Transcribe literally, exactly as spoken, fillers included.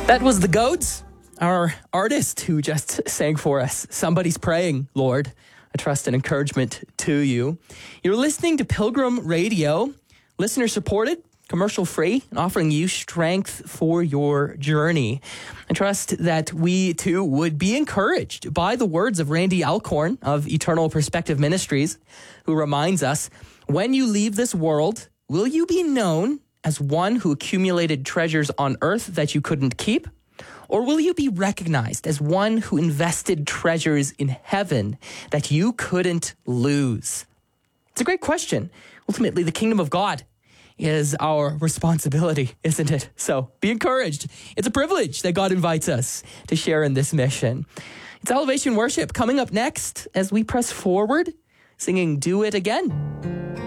That was The Goats, our artist who just sang for us. Somebody's praying, Lord. I trust and encouragement to you. You're listening to Pilgrim Radio, listener supported, commercial free, and offering you strength for your journey. I trust that we too would be encouraged by the words of Randy Alcorn of Eternal Perspective Ministries, who reminds us, when you leave this world, will you be known as one who accumulated treasures on earth that you couldn't keep? Or will you be recognized as one who invested treasures in heaven that you couldn't lose? It's a great question. Ultimately, the kingdom of God is our responsibility, isn't it? So be encouraged. It's a privilege that God invites us to share in this mission. It's Elevation Worship coming up next as we press forward, singing Do It Again.